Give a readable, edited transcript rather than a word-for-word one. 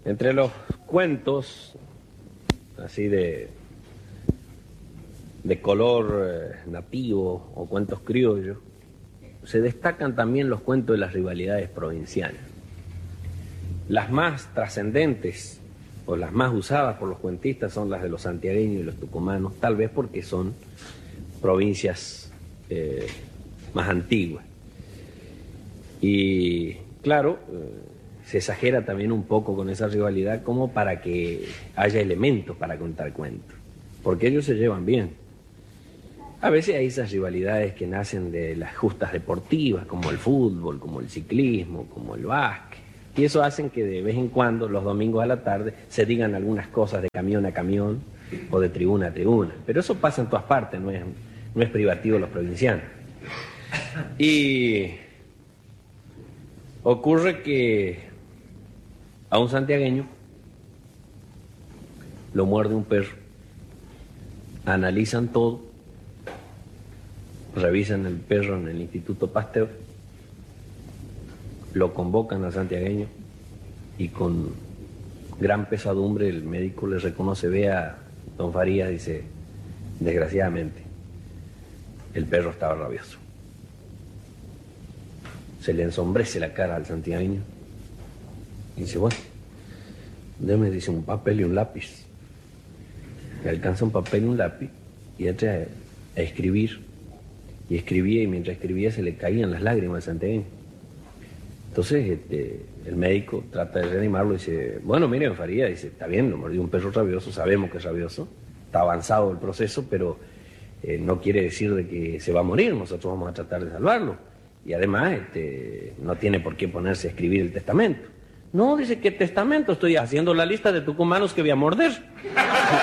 Entre los cuentos, así de color nativo o cuentos criollos, se destacan también los cuentos de las rivalidades provinciales. Las más trascendentes o las más usadas por los cuentistas son las de los santiagueños y los tucumanos, tal vez porque son provincias más antiguas. Y claro, se exagera también un poco con esa rivalidad como para que haya elementos para contar cuentos, porque ellos se llevan bien. A veces hay esas rivalidades que nacen de las justas deportivas, como el fútbol, como el ciclismo, como el básquet, y eso hacen que de vez en cuando, los domingos a la tarde, se digan algunas cosas de camión a camión o de tribuna a tribuna. Pero eso pasa en todas partes, no es privativo de los provincianos. Y ocurre que a un santiagueño lo muerde un perro, analizan todo, revisan el perro en el Instituto Pasteur, lo convocan al santiagueño y con gran pesadumbre el médico le reconoce, vea, don Farías, dice, desgraciadamente, el perro estaba rabioso. Se le ensombrece la cara al santiagueño y dice, bueno, déme, dice, un papel y un lápiz. Le alcanza un papel y un lápiz y entra a escribir. Y escribía, y mientras escribía se le caían las lágrimas al santiagueño. Entonces el médico trata de reanimarlo y dice, bueno, mire, don Farías, dice, está bien, lo mordió un perro rabioso, sabemos que es rabioso, está avanzado el proceso, pero no quiere decir de que se va a morir, nosotros vamos a tratar de salvarlo. Y además no tiene por qué ponerse a escribir el testamento. No, dice, ¿qué testamento? Estoy haciendo la lista de tucumanos que voy a morder.